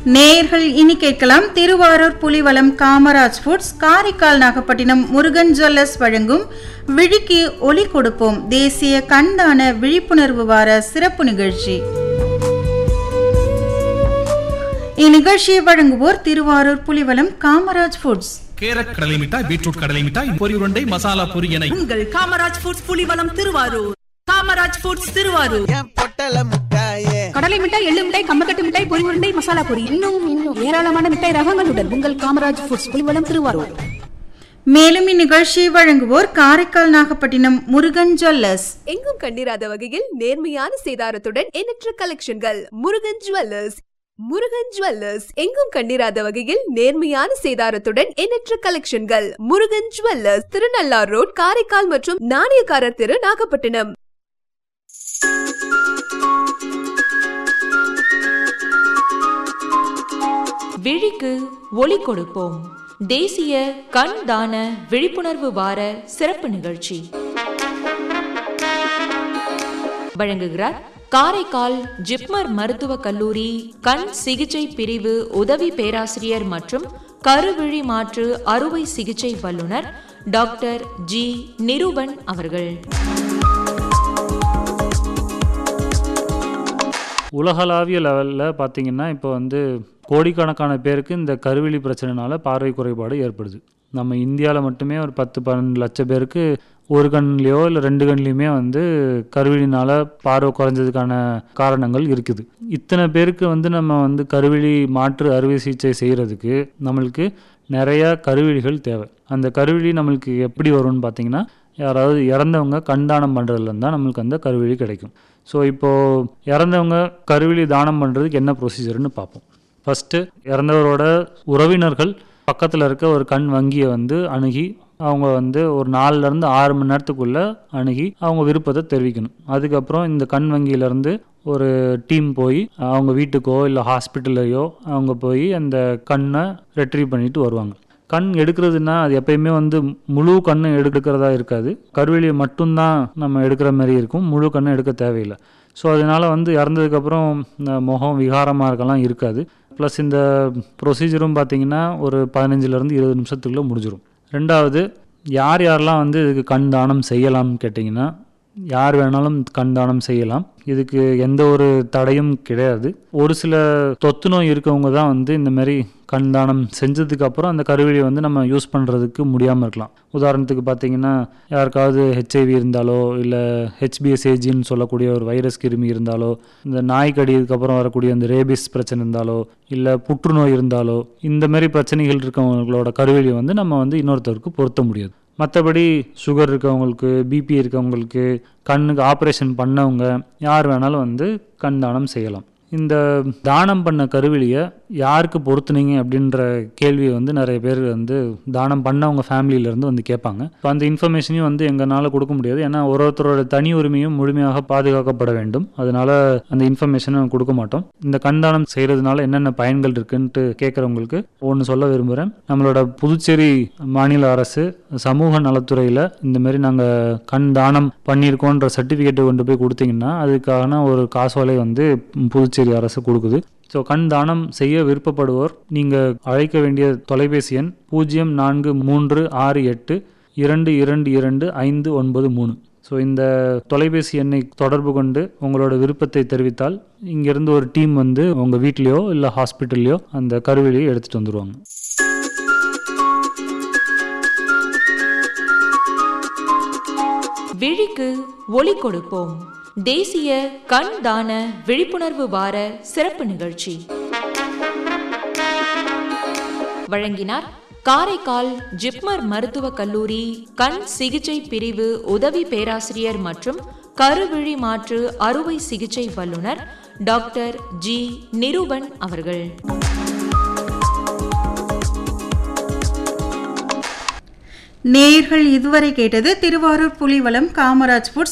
நேயர்கள் இனி கேட்கலாம். திருவாரூர் புலிவலம் காமராஜ் ஃபுட்ஸ், காரைக்கால் நாகப்பட்டினம் முருகன் ஜுவல்லர்ஸ் வழங்கும் விழிக்கு ஒளி கொடுப்போம் தேசிய கண்தான விழிப்புணர்வு வார சிறப்பு நிகழ்ச்சி. இந்நிகழ்ச்சியை வழங்குவோர் திருவாரூர் புலிவலம் காமராஜ் ஃபுட்ஸ். கேரட் கடலை மிட்டாய், பீட்ரூட் கடலை மிட்டாய், பொரி உருண்டை, மசாலா பொரி என உங்கள் காமராஜ் ஃபுட்ஸ் புலிவலம் திருவாரூர். காமராஜ் ஃபுட்ஸ் திருவாரூர். கடலை மிட்டாய், எள்ளு மிட்டாய், கம்பக்கட்டு மிட்டாய், பொரி உருண்டை, மசாலா பொரி, இன்னும் ஏராளமான மிட்டாய் ரகங்களுடன் உங்கள் காமராஜ் ஃபுட்ஸ் புலிவலம் திருவாரூர். மேலும் இந்நிகழ்ச்சியை வழங்குவோர் காரைக்கால் நாகப்பட்டினம் முருகன் ஜுவல்லர்ஸ். எங்கும் கண்டிராத வகையில் நேர்மையான சேதாரத்துடன் எண்ணற்ற கலெக்ஷன்கள். முருகன் ஜுவல்லர்ஸ். முருகன் ஜுவல்லர்ஸ் எங்கும் கண்டிராத வகையில் நேர்மையான சேதாரத்துடன் எண்ணற்ற கலெக்ஷன்கள். முருகன் ஜுவல்லர்ஸ், திருநள்ளார் ரோட், காரைக்கால் மற்றும் நாணயக்காரர் தெரு, நாகப்பட்டினம். விழிக்கு ஒளி கொடுப்போம் தேசிய கண் தான விழிப்புணர்வு வார சிறப்பு நிகழ்ச்சி. வழங்குகிறார் காரைக்கால் ஜிப்மர் மருத்துவக் கல்லூரி கண் சிகிச்சை பிரிவு உதவி பேராசிரியர் மற்றும் கருவிழி மாற்று அறுவை சிகிச்சை வல்லுநர் டாக்டர் ஜி. நிரூபன் அவர்கள். உலகளாவிய லெவலில் பார்த்திங்கன்னா இப்போ கோடிக்கணக்கான பேருக்கு இந்த கருவிழி பிரச்சனைனால பார்வை குறைபாடு ஏற்படுது. நம்ம இந்தியாவில் மட்டுமே ஒரு 10-12 லட்சம் பேருக்கு ஒரு கண்லேயோ இல்லை 2 கண்லேயுமே கருவிழினால் பார்வை குறைஞ்சதுக்கான காரணங்கள் இருக்குது. இத்தனை பேருக்கு நம்ம கருவிழி மாற்று அறுவை சிகிச்சை செய்கிறதுக்கு நம்மளுக்கு நிறையா கருவிழிகள் தேவை. அந்த கருவிழி நம்மளுக்கு எப்படி வரும்னு பார்த்திங்கன்னா, யாராவது இறந்தவங்க கண்தானம் பண்ணுறதுலேருந்து தான் நம்மளுக்கு அந்த கருவிழி கிடைக்கும். ஸோ இப்போது இறந்தவங்க கருவிழி தானம் பண்ணுறதுக்கு என்ன ப்ரொசீஜர்னு பார்ப்போம். ஃபஸ்ட்டு இறந்தவரோட உறவினர்கள் பக்கத்தில் இருக்க ஒரு கண் வங்கியை அணுகி அவங்க ஒரு 4லேருந்து 6 மணி நேரத்துக்குள்ளே அணுகி அவங்க விருப்பத்தை தெரிவிக்கணும். அதுக்கப்புறம் இந்த கண் வங்கியிலேருந்து ஒரு டீம் போய் அவங்க வீட்டுக்கோ இல்லை ஹாஸ்பிட்டல்லையோ அவங்க போய் அந்த கண்ணை ரெட்ரீவ் பண்ணிட்டு வருவாங்க. கண் எடுக்கிறதுனா அது எப்பயுமே முழு கண்ணை எடுக்கிறதா இருக்காது. கருவிழியை மட்டும்தான் நம்ம எடுக்கிற மாதிரி இருக்கும். முழு கண்ணை எடுக்க தேவையில்லை. ஸோ அதனால் இறந்ததுக்கப்புறம் முகம் விகாரமாக இருக்கலாம் இருக்காது. ப்ளஸ் இந்த ப்ரொசீஜரும் பார்த்திங்கன்னா ஒரு 15லேருந்து 20 நிமிஷத்துக்குள்ளே முடிஞ்சிடும். ரெண்டாவது, யாரெல்லாம் இதுக்கு கண் தானம் செய்யலாம்னு கேட்டிங்கன்னா, யார் வேணாலும் கண் தானம் செய்யலாம். இதுக்கு எந்த ஒரு தடையும் கிடையாது. ஒரு சில தொத்து நோய் இருக்கவங்க தான் இந்த மாதிரி கண் தானம் செஞ்சதுக்கப்புறம் அந்த கருவிழியை நம்ம யூஸ் பண்ணுறதுக்கு முடியாமல் இருக்கலாம். உதாரணத்துக்கு பார்த்திங்கன்னா, யாருக்காவது ஹெச்ஐவி இருந்தாலோ இல்லை HBsAgன்னு சொல்லக்கூடிய ஒரு வைரஸ் கிருமி இருந்தாலோ, இந்த நாய் கடியதுக்கப்புறம் வரக்கூடிய அந்த ரேபிஸ் பிரச்சனை இருந்தாலோ, இல்லை புற்றுநோய் இருந்தாலோ, இந்த மாதிரி பிரச்சனைகள் இருக்கவங்களோட கருவிழியை நம்ம இன்னொருத்தருக்கு பொருத்த முடியாது. மற்றபடி சுகர் இருக்கவங்களுக்கு, பிபி இருக்கவங்களுக்கு, கண்ணுக்கு ஆப்ரேஷன் பண்ணவங்க யார் வேணாலும் கண் தானம் செய்யலாம். இந்த தானம் பண்ண கருவிழியை யாருக்கு பொருத்துனீங்க அப்படின்ற கேள்வியை நிறைய பேர் தானம் பண்ணவங்க ஃபேமிலியிலேருந்து கேட்பாங்க. இப்போ அந்த இன்ஃபர்மேஷனையும் எங்களால் கொடுக்க முடியாது. ஏன்னா ஒருத்தரோட தனி உரிமையும் முழுமையாக பாதுகாக்கப்பட வேண்டும். அதனால் அந்த இன்ஃபர்மேஷனை கொடுக்க மாட்டோம். இந்த கண் தானம் செய்கிறதுனால என்னென்ன பயன்கள் இருக்குன்ட்டு கேட்குறவங்களுக்கு ஒன்று சொல்ல விரும்புகிறேன். நம்மளோட புதுச்சேரி மாநில அரசு சமூக நலத்துறையில் இந்தமாரி நாங்கள் கண் தானம் பண்ணியிருக்கோன்ற சர்டிஃபிகேட்டை கொண்டு போய் கொடுத்தீங்கன்னா அதுக்கான ஒரு காசோலை புதுச்சேரி அரசு கொடுக்குது. ஸோ கண் தானம் செய்ய விருப்பப்படுவோர் நீங்கள் அழைக்க வேண்டிய தொலைபேசி எண் 0438222593. ஸோ இந்த தொலைபேசி எண்ணை தொடர்பு கொண்டு உங்களோட விருப்பத்தை தெரிவித்தால் இங்கேருந்து ஒரு டீம் உங்கள் வீட்லேயோ இல்லை ஹாஸ்பிட்டல்லையோ அந்த கருவிழியை எடுத்துகிட்டு வந்துடுவாங்க. விழிக்கு ஒளி கொடுப்போம் தேசிய கண் தான விழிப்புணர்வு வார சிறப்பு நிகழ்ச்சி. வழங்கினார் காரைக்கால் ஜிப்மர் மருத்துவக் கல்லூரி கண் சிகிச்சை பிரிவு உதவி பேராசிரியர் மற்றும் கருவிழி மாற்று அறுவை சிகிச்சை வல்லுநர் டாக்டர் ஜி. நிரூபன் அவர்கள். நேயர்கள் இதுவரை கேட்டது திருவாரூர் புலிவலம் காமராஜ் ஃபுட்ஸ்